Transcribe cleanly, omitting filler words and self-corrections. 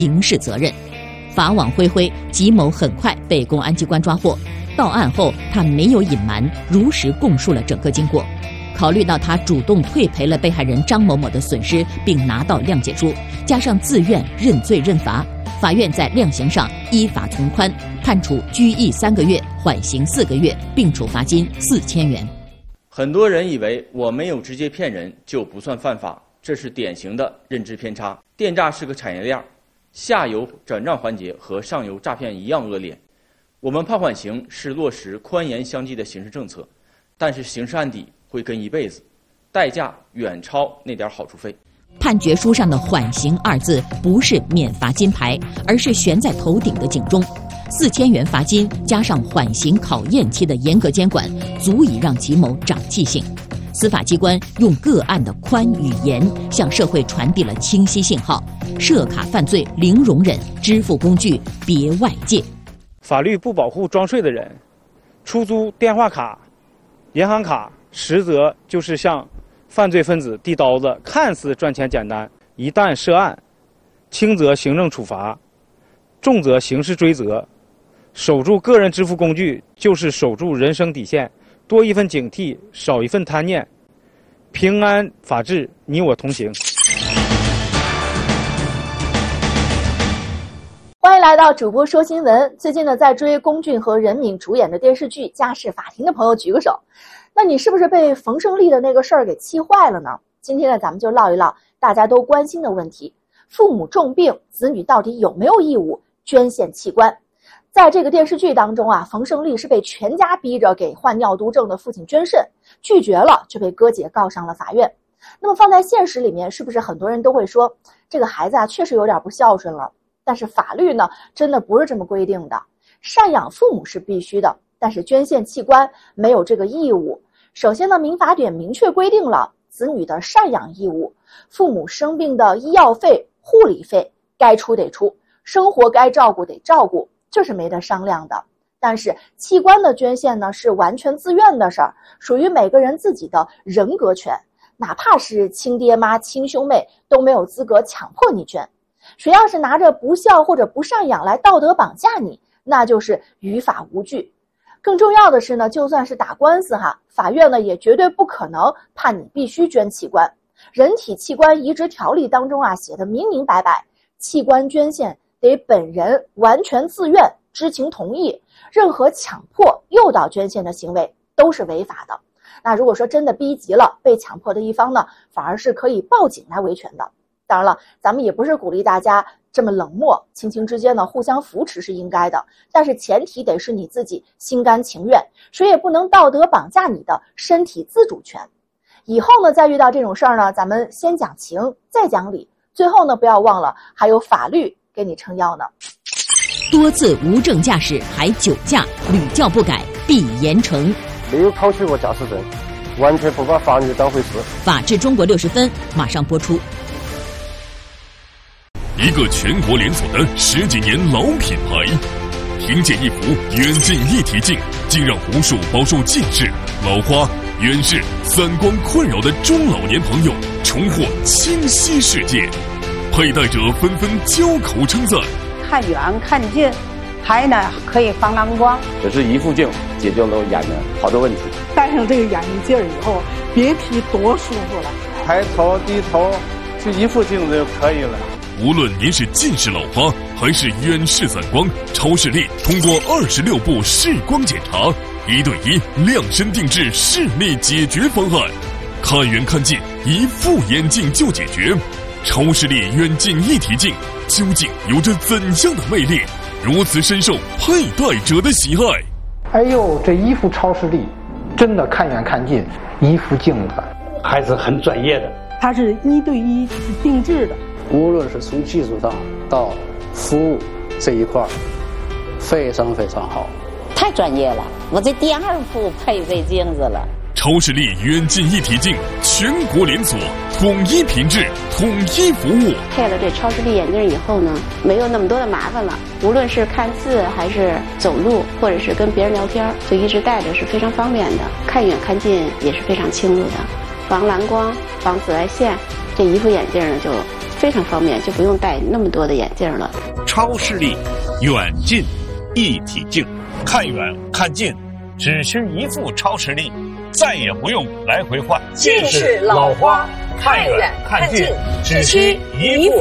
刑事责任。法网恢恢，吉某很快被公安机关抓获。到案后，他没有隐瞒，如实供述了整个经过。考虑到他主动退赔了被害人张某某的损失，并拿到谅解书，加上自愿认罪认罚，法院在量刑上依法从宽，判处拘役3个月，缓刑4个月，并处罚金4000元。 很多人以为我没有直接骗人就不算犯法，这是典型的认知偏差。电诈是个产业链，下游转账环节和上游诈骗一样恶劣。我们判缓刑是落实宽严相济的刑事政策，但是刑事案底会跟一辈子，代价远超那点好处费。 判决书上的缓刑2字不是免罚金牌，而是悬在头顶的警钟。4000元罚金加上缓刑考验期的严格监管，足以让吉某长记性。司法机关用个案的宽与严，向社会传递了清晰信号：涉卡犯罪零容忍，支付工具别外借。 法律不保护装睡的人，出租电话卡、银行卡，实则就是向犯罪分子递刀子。看似赚钱简单，一旦涉案，轻则行政处罚，重则刑事追责。守住个人支付工具，就是守住人生底线。多一份警惕，少一份贪念，平安法治，你我同行。 欢迎来到主播说新闻。最近呢，在追龚俊和任敏主演的电视剧《家事法庭》的朋友举个手。那你是不是被冯胜利的那个事儿给气坏了呢？今天呢，咱们就唠一唠大家都关心的问题：父母重病，子女到底有没有义务捐献器官？在这个电视剧当中啊，冯胜利是被全家逼着给患尿毒症的父亲捐肾，拒绝了就被哥姐告上了法院。那么放在现实里面，是不是很多人都会说，这个孩子啊确实有点不孝顺了？但是法律呢，真的不是这么规定的。赡养父母是必须的，但是捐献器官没有这个义务。首先呢，民法典明确规定了子女的赡养义务，父母生病的医药费、护理费该出得出，生活该照顾得照顾，这是没得商量的。但是器官的捐献呢，是完全自愿的事儿，属于每个人自己的人格权，哪怕是亲爹妈、亲兄妹都没有资格强迫你捐。谁要是拿着不孝或者不赡养来道德绑架你，那就是于法无据。更重要的是呢，就算是打官司法院呢也绝对不可能判你必须捐器官。人体器官移植条例当中写得明明白白，器官捐献得本人完全自愿、知情同意，任何强迫、诱导捐献的行为都是违法的。那如果说真的逼急了，被强迫的一方呢，反而是可以报警来维权的。当然了，咱们也不是鼓励大家这么冷漠，亲情之间呢互相扶持是应该的，但是前提得是你自己心甘情愿，谁也不能道德绑架你的身体自主权。以后呢，再遇到这种事儿呢，咱们先讲情，再讲理，最后呢，不要忘了还有法律给你撑腰呢。 多次无证驾驶还酒驾，屡教不改必严惩。 没有考取过驾驶证，完全不把法律当回事。 法治中国60分马上播出。 一个全国连锁的10几年老品牌，凭借一副远近一体镜，竟让无数饱受近视、老花、远视、散光困扰的中老年朋友重获清晰世界，佩戴者纷纷交口称赞。 看远看近，还呢可以防蓝光。 这是一副镜解决了我眼的好多问题。 戴上这个眼镜以后，别提多舒服了。 抬头低头，就一副镜子就可以了。 无论您是近视老花还是远视散光，超视力通过26步视光检查，1对1量身定制视力解决方案，看远看近，一副眼镜就解决。超视力远近一体镜究竟有着怎样的魅力，如此深受佩戴者的喜爱？ 哎呦，这一副超视力真的看远看近，一副镜子还是很专业的。 它是1对1定制的， 无论是从技术上到服务这一块非常非常好， 太专业了。我这第2副配这镜子了。 超视力远近一体镜全国连锁，统一品质，统一服务。 配了这超视力眼镜以后呢，没有那么多的麻烦了。无论是看字还是走路，或者是跟别人聊天，就一直戴着是非常方便的。看远看近也是非常清楚的，防蓝光、防紫外线。这一副眼镜呢就非常方便，就不用戴那么多的眼镜了。 超视力，远近一体镜，看远看近，只需一副超视力，再也不用来回换。 近视老花，看远看近，只需一副